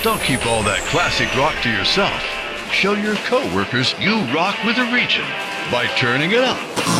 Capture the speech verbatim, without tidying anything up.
Don't keep all that classic rock to yourself. Show your coworkers you rock with a region by turning it up.